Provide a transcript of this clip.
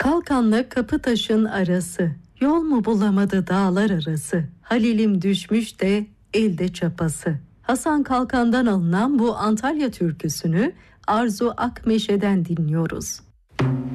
Kalkanla Kapıtaş'ın arası, yol mu bulamadı dağlar arası, Halilim düşmüş de elde çapası. Hasan Kalkan'dan alınan bu Antalya türküsünü Arzu Akmeşe'den dinliyoruz.